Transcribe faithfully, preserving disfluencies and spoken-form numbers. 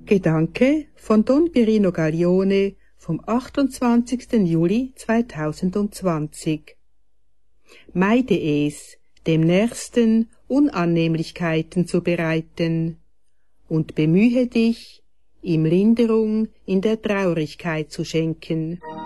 Gedanke von Don Pirino Gaglione vom achtundzwanzigsten Juli zweitausendzwanzig. Meide es, dem Nächsten Unannehmlichkeiten zu bereiten, und bemühe dich, ihm Linderung in der Traurigkeit zu schenken.